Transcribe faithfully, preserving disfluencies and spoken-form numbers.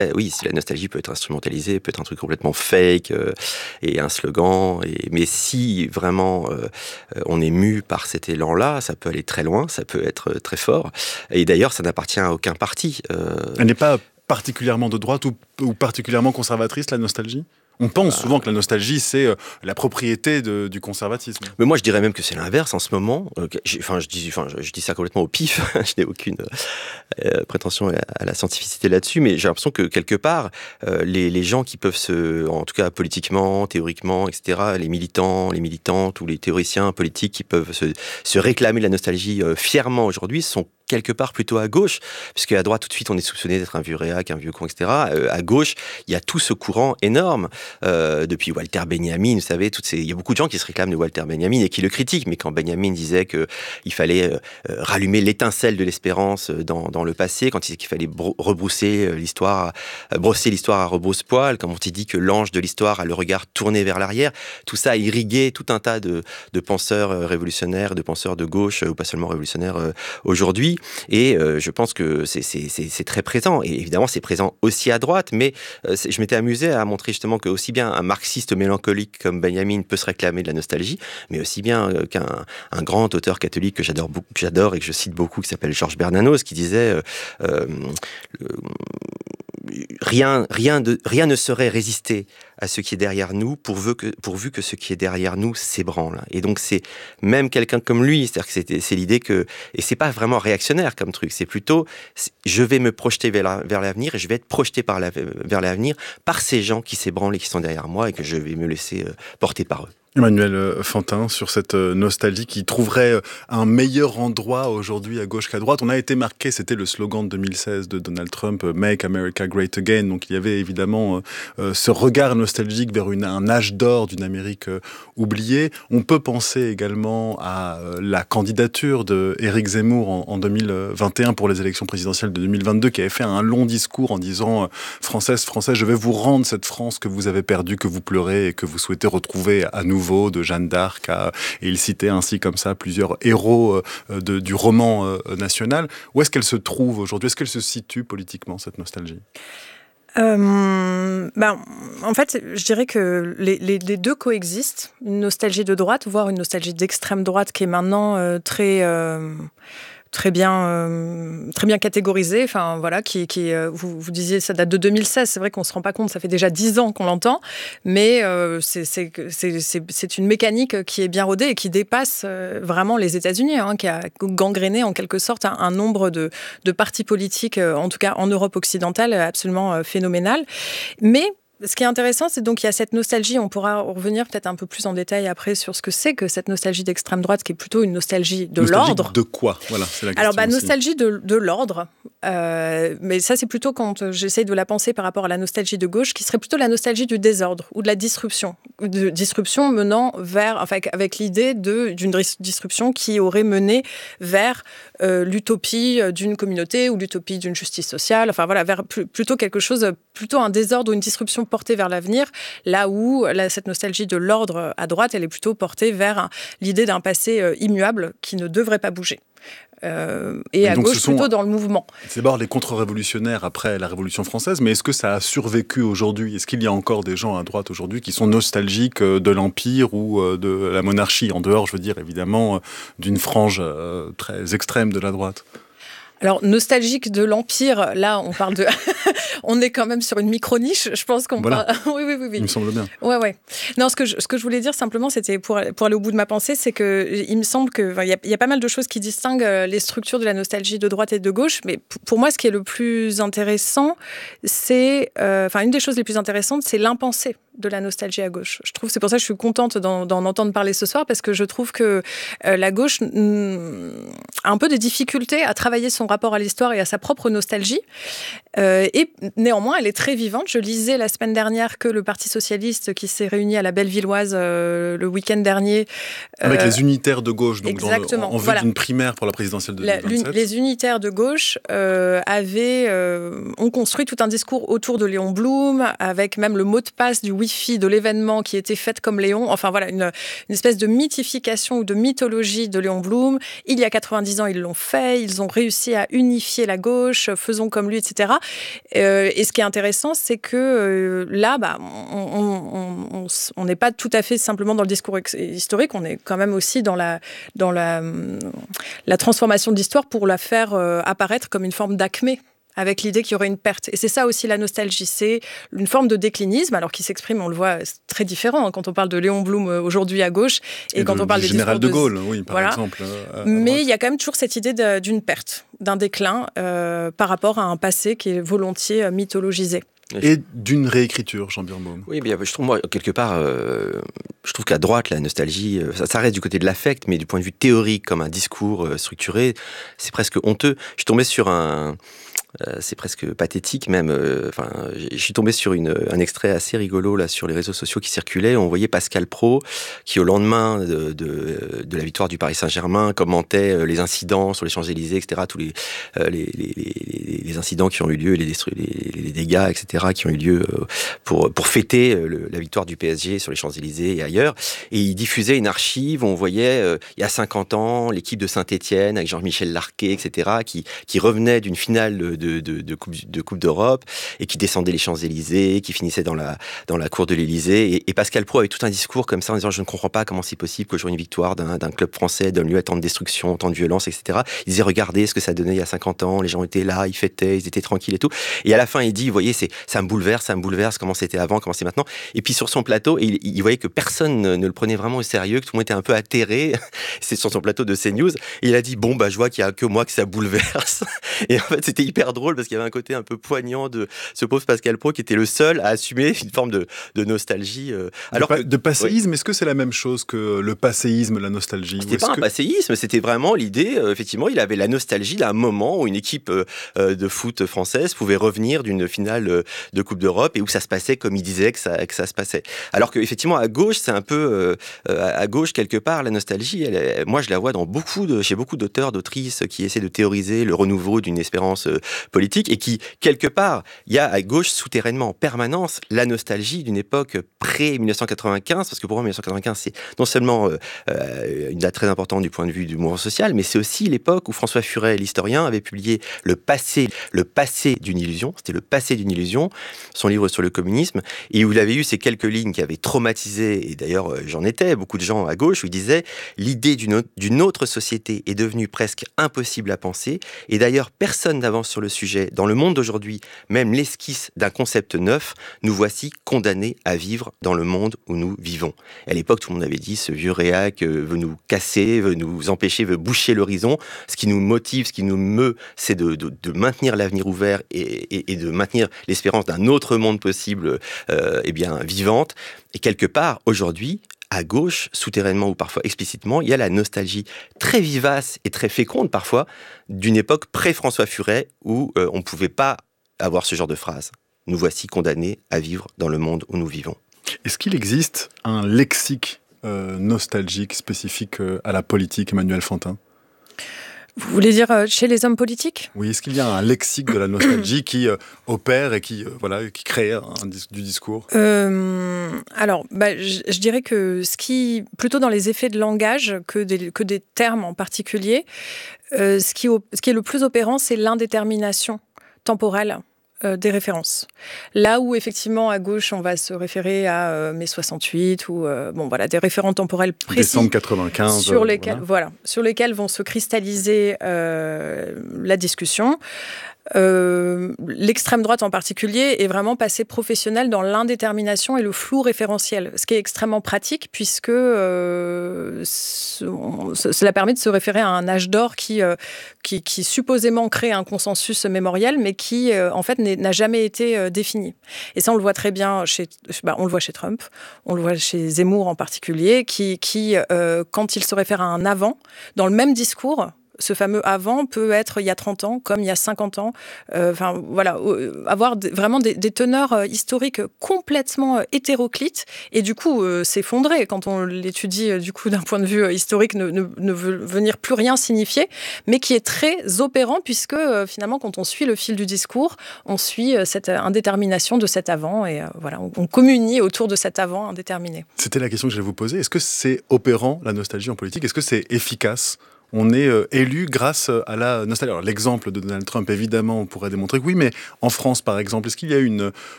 oui, si la nostalgie peut être instrumentalisée, peut être un truc complètement fake euh, et un slogan. Et, mais si vraiment euh, on est mu par cet élan-là, ça peut aller très loin, ça peut être très fort. Et d'ailleurs, ça n'appartient à aucun parti. Euh... Elle n'est pas particulièrement de droite ou, ou particulièrement conservatrice, la nostalgie ? On pense souvent que la nostalgie, c'est euh, la propriété de, du conservatisme. Mais moi, je dirais même que c'est l'inverse en ce moment. Euh, enfin, je dis, enfin, je, je dis ça complètement au pif. Je n'ai aucune euh, prétention à, à la scientificité là-dessus, mais j'ai l'impression que quelque part, euh, les, les gens qui peuvent se, en tout cas politiquement, théoriquement, et cetera, les militants, les militantes ou les théoriciens politiques qui peuvent se, se réclamer de la nostalgie euh, fièrement aujourd'hui, sont quelque part plutôt à gauche, puisque à droite, tout de suite, on est soupçonné d'être un vieux réac, un vieux con, et cetera. Euh, à gauche, il y a tout ce courant énorme, euh, depuis Walter Benjamin, vous savez, toutes ces... il y a beaucoup de gens qui se réclament de Walter Benjamin et qui le critiquent, mais quand Benjamin disait qu'il fallait euh, rallumer l'étincelle de l'espérance dans, dans le passé, quand il disait qu'il fallait bro- rebrousser l'histoire, euh, brosser l'histoire à rebrousse-poil, quand il dit que l'ange de l'histoire a le regard tourné vers l'arrière, tout ça a irrigué tout un tas de, de penseurs révolutionnaires, de penseurs de gauche, ou pas seulement révolutionnaires euh, aujourd'hui. Et euh, je pense que c'est, c'est, c'est, c'est très présent. Et évidemment, c'est présent aussi à droite. Mais euh, je m'étais amusé à montrer justement que aussi bien un marxiste mélancolique comme Benjamin peut se réclamer de la nostalgie, mais aussi bien euh, qu'un un grand auteur catholique que j'adore, beaucoup, que j'adore et que je cite beaucoup, qui s'appelle Georges Bernanos, qui disait euh, euh, euh, rien, rien, de, rien ne saurait résister à ce qui est derrière nous, pourvu que, pourvu que ce qui est derrière nous s'ébranle. Et donc, c'est même quelqu'un comme lui, c'est-à-dire que c'est, c'est l'idée que, et c'est pas vraiment réactionnaire comme truc, c'est plutôt, c'est, je vais me projeter vers, la, vers l'avenir et je vais être projeté par la, vers l'avenir par ces gens qui s'ébranlent et qui sont derrière moi et que je vais me laisser euh, porter par eux. Emmanuel Fantin, sur cette nostalgie qui trouverait un meilleur endroit aujourd'hui à gauche qu'à droite. On a été marqué, c'était le slogan de deux mille seize de Donald Trump, « Make America Great Again ». Donc il y avait évidemment euh, ce regard nostalgique vers une, un âge d'or d'une Amérique euh, oubliée. On peut penser également à euh, la candidature d'Éric Zemmour en, en deux mille vingt et un pour les élections présidentielles de deux mille vingt-deux, qui avait fait un long discours en disant euh, « Françaises, Français, je vais vous rendre cette France que vous avez perdue, que vous pleurez et que vous souhaitez retrouver à nouveau ». De Jeanne d'Arc, à, et il citait ainsi comme ça plusieurs héros euh, de, du roman euh, national. Où est-ce qu'elle se trouve aujourd'hui ? Est-ce qu'elle se situe politiquement, cette nostalgie ? Euh, ben, en fait, je dirais que les, les, les deux coexistent. Une nostalgie de droite, voire une nostalgie d'extrême droite qui est maintenant euh, très... Euh très bien, euh, très bien catégorisé. Enfin, voilà, qui, qui, euh, vous, vous disiez, ça date de deux mille seize. C'est vrai qu'on se rend pas compte, ça fait déjà dix ans qu'on l'entend, mais euh, c'est, c'est, c'est, c'est, c'est une mécanique qui est bien rodée et qui dépasse euh, vraiment les États-Unis, hein, qui a gangréné en quelque sorte un, un nombre de, de partis politiques, euh, en tout cas en Europe occidentale, absolument euh, phénoménal. Mais ce qui est intéressant, c'est donc qu'il y a cette nostalgie, on pourra revenir peut-être un peu plus en détail après sur ce que c'est que cette nostalgie d'extrême droite, qui est plutôt une nostalgie de nostalgie l'ordre. De quoi ? Voilà, c'est la question. Alors, bah, aussi. nostalgie de, de l'ordre, euh, mais ça c'est plutôt quand j'essaye de la penser par rapport à la nostalgie de gauche, qui serait plutôt la nostalgie du désordre ou de la disruption, de disruption menant vers, enfin avec l'idée de, d'une disruption qui aurait mené vers euh, l'utopie d'une communauté ou l'utopie d'une justice sociale, enfin voilà, vers plus, plutôt quelque chose, plutôt un désordre ou une disruption portée vers l'avenir, là où là, cette nostalgie de l'ordre à droite, elle est plutôt portée vers un, l'idée d'un passé euh, immuable qui ne devrait pas bouger. Euh, et, et à gauche, plutôt dans le mouvement. C'est d'abord les contre-révolutionnaires après la Révolution française, mais est-ce que ça a survécu aujourd'hui ? Est-ce qu'il y a encore des gens à droite aujourd'hui qui sont nostalgiques de l'Empire ou de la monarchie ? En dehors, je veux dire, évidemment, d'une frange très extrême de la droite. Alors, nostalgique de l'Empire, là, on parle de... on est quand même sur une micro-niche, je pense qu'on voilà. parle... oui, oui, oui, oui. Il me semble bien. Ouais, ouais. Non, ce que je, ce que je voulais dire, simplement, c'était pour, pour aller au bout de ma pensée, c'est qu'il me semble qu'il enfin, y, y a pas mal de choses qui distinguent les structures de la nostalgie de droite et de gauche, mais p- pour moi, ce qui est le plus intéressant, c'est... Euh, enfin, une des choses les plus intéressantes, c'est l'impensé de la nostalgie à gauche. Je trouve, c'est pour ça que je suis contente d'en, d'en entendre parler ce soir, parce que je trouve que euh, la gauche mm, a un peu des difficultés à travailler son rapport à l'histoire et à sa propre nostalgie. Euh, et néanmoins, elle est très vivante. Je lisais la semaine dernière que le Parti socialiste, qui s'est réuni à la Bellevilloise euh, le week-end dernier... Avec euh, les unitaires de gauche, donc exactement, dans le, en vue voilà. d'une primaire pour la présidentielle de deux mille vingt-sept. La, les unitaires de gauche euh, avaient, euh, ont construit tout un discours autour de Léon Blum, avec même le mot de passe du Wi-Fi de l'événement qui était fait comme Léon. Enfin voilà, une, une espèce de mythification ou de mythologie de Léon Blum. Il y a quatre-vingt-dix ans, ils l'ont fait. Ils ont réussi à unifier la gauche, faisons comme lui, et cetera. Euh, et ce qui est intéressant, c'est que euh, là, bah, on n'est pas tout à fait simplement dans le discours ex- historique, on est quand même aussi dans la, dans la, la transformation de l'histoire pour la faire euh, apparaître comme une forme d'acmé, avec l'idée qu'il y aurait une perte. Et c'est ça aussi la nostalgie, c'est une forme de déclinisme, alors qui s'exprime, on le voit, c'est très différent hein, quand on parle de Léon Blum aujourd'hui à gauche, et, et quand de, on parle du des général de Gaulle, de... oui, par voilà. exemple. À, à Mais il y a quand même toujours cette idée de, d'une perte, d'un déclin euh, par rapport à un passé qui est volontiers euh, mythologisé. Et d'une réécriture, Jean Birnbaum. Oui, bien, je trouve, moi, quelque part, euh, je trouve qu'à droite, la nostalgie, ça, ça reste du côté de l'affect, mais du point de vue théorique, comme un discours euh, structuré, c'est presque honteux. Je suis tombé sur un... Euh, c'est presque pathétique même. Enfin, euh, je suis tombé sur une, un extrait assez rigolo là sur les réseaux sociaux qui circulait. On voyait Pascal Praud qui, au lendemain de, de, de la victoire du Paris Saint-Germain, commentait les incidents sur les Champs-Élysées, et cetera. Tous les, euh, les, les, les, les incidents qui ont eu lieu, les, destru- les, les dégâts, et cetera. Qui ont eu lieu pour pour fêter le, la victoire du P S G sur les Champs-Élysées et ailleurs. Et il diffusait une archive où on voyait euh, il y a cinquante ans l'équipe de Saint-Étienne avec Jean-Michel Larquet, et cetera. Qui qui revenait d'une finale de De, de, de, coupe, de Coupe d'Europe et qui descendait les Champs-Élysées, qui finissait dans la, dans la cour de l'Élysée. Et, et Pascal Praud avait tout un discours comme ça en disant « Je ne comprends pas comment c'est possible qu'aujourd'hui une victoire d'un, d'un club français donne lieu à tant de destruction, tant de violence, et cetera » Il disait « Regardez ce que ça donnait il y a cinquante ans, les gens étaient là, ils fêtaient, ils étaient tranquilles et tout. » Et à la fin, il dit « Vous voyez, c'est, ça me bouleverse, ça me bouleverse, comment c'était avant, comment c'est maintenant. » Et puis sur son plateau, il, il voyait que personne ne, ne le prenait vraiment au sérieux, que tout le monde était un peu atterré. C'est sur son plateau de CNews. Et il a dit « Bon, bah, je vois qu'il n'y a que moi que ça bouleverse. » Et en fait, c'était hyper drôle parce qu'il y avait un côté un peu poignant de ce pauvre Pascal Praud qui était le seul à assumer une forme de, de nostalgie. Euh, alors de, pa- que, de passéisme, oui. Est-ce que c'est la même chose que le passéisme, la nostalgie? C'était pas un que... passéisme, c'était vraiment l'idée, euh, effectivement, il avait la nostalgie d'un moment où une équipe euh, de foot française pouvait revenir d'une finale euh, de Coupe d'Europe et où ça se passait comme il disait que ça, que ça se passait. Alors qu'effectivement, à gauche, c'est un peu... Euh, à gauche, quelque part, la nostalgie, elle est, moi je la vois dans beaucoup de, chez beaucoup d'auteurs, d'autrices qui essaient de théoriser le renouveau d'une espérance euh, politique et qui, quelque part, il y a à gauche, souterrainement, en permanence, la nostalgie d'une époque pré-dix-neuf cent quatre-vingt-quinze, parce que pour moi, dix-neuf cent quatre-vingt-quinze, c'est non seulement euh, une date très importante du point de vue du mouvement social, mais c'est aussi l'époque où François Furet, l'historien, avait publié Le passé, le passé d'une illusion, c'était Le passé d'une illusion, son livre sur le communisme, et où il avait eu ces quelques lignes qui avaient traumatisé, et d'ailleurs, j'en étais, beaucoup de gens à gauche, où il disait « L'idée d'une autre, d'une autre société est devenue presque impossible à penser, et d'ailleurs, personne n'avance sur le sujet. Dans le monde d'aujourd'hui, même l'esquisse d'un concept neuf, nous voici condamnés à vivre dans le monde où nous vivons. » À l'époque, tout le monde avait dit, ce vieux réac veut nous casser, veut nous empêcher, veut boucher l'horizon. Ce qui nous motive, ce qui nous meut, c'est de, de, de maintenir l'avenir ouvert et, et, et de maintenir l'espérance d'un autre monde possible, euh, eh bien, vivante. Et quelque part, aujourd'hui, à gauche, souterrainement ou parfois explicitement, il y a la nostalgie très vivace et très féconde parfois d'une époque pré-François Furet où euh, on ne pouvait pas avoir ce genre de phrase. Nous voici condamnés à vivre dans le monde où nous vivons. Est-ce qu'il existe un lexique euh, nostalgique spécifique euh, à la politique, Emmanuel Fantin? Vous voulez dire euh, chez les hommes politiques? Oui, est-ce qu'il y a un lexique de la nostalgie qui euh, opère et qui, euh, voilà, qui crée un, un, du discours? euh, Alors, bah, je, je dirais que ce qui, plutôt dans les effets de langage que des, que des termes en particulier, euh, ce, qui, ce qui est le plus opérant, c'est l'indétermination temporelle euh, des références. Là où, effectivement, à gauche, on va se référer à euh, mai soixante-huit ou euh, bon, voilà, des référents temporels précis. Décembre quatre-vingt-quinze. Sur lesquels, voilà. voilà, sur lesquels vont se cristalliser euh, la discussion. Euh, l'extrême droite en particulier est vraiment passée professionnelle dans l'indétermination et le flou référentiel, ce qui est extrêmement pratique puisque euh, ce, on, cela permet de se référer à un âge d'or qui, euh, qui, qui supposément crée un consensus mémoriel, mais qui euh, en fait n'a jamais été euh, défini. Et ça, on le voit très bien chez, bah, on le voit chez Trump, on le voit chez Zemmour en particulier, qui, qui euh, quand il se réfère à un avant, dans le même discours, ce fameux avant peut être il y a trente ans comme il y a cinquante ans. Euh, enfin, voilà, euh, avoir d- vraiment des, des teneurs euh, historiques complètement euh, hétéroclites et du coup euh, s'effondrer quand on l'étudie euh, du coup d'un point de vue euh, historique ne, ne, ne veut venir plus rien signifier, mais qui est très opérant puisque euh, finalement quand on suit le fil du discours, on suit euh, cette indétermination de cet avant et euh, voilà, on, on communie autour de cet avant indéterminé. C'était la question que je vais vous poser. Est-ce que c'est opérant la nostalgie en politique? Est-ce que c'est efficace on est euh, élu grâce à la nostalgie. Alors l'exemple de Donald Trump, évidemment, on pourrait démontrer que oui, mais en France, par exemple, est-ce qu'il y a une,